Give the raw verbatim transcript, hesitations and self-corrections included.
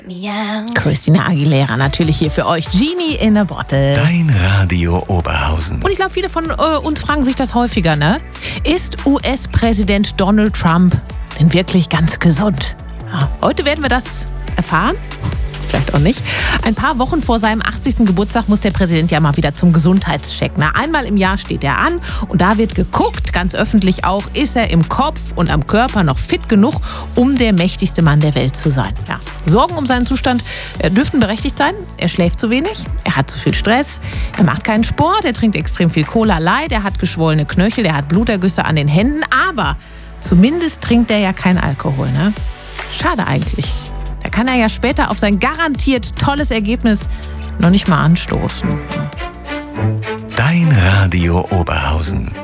Christina Aguilera natürlich hier für euch. Genie in a Bottle. Dein Radio Oberhausen. Und ich glaube, viele von äh, uns fragen sich das häufiger, ne? Ist U S-Präsident Donald Trump denn wirklich ganz gesund? Ja, heute werden wir das erfahren. Vielleicht auch nicht. Ein paar Wochen vor seinem achtzigsten Geburtstag muss der Präsident ja mal wieder zum Gesundheitscheck. Na, einmal im Jahr steht er an und da wird geguckt, ganz öffentlich auch, ist er im Kopf und am Körper noch fit genug, um der mächtigste Mann der Welt zu sein. Ja. Sorgen um seinen Zustand dürften berechtigt sein. Er schläft zu wenig, er hat zu viel Stress, er macht keinen Sport, er trinkt extrem viel Cola Light, er hat geschwollene Knöchel, er hat Blutergüsse an den Händen, aber zumindest trinkt er ja keinen Alkohol. Ne? Schade eigentlich. Da kann er ja später auf sein garantiert tolles Ergebnis noch nicht mal anstoßen. Dein Radio Oberhausen.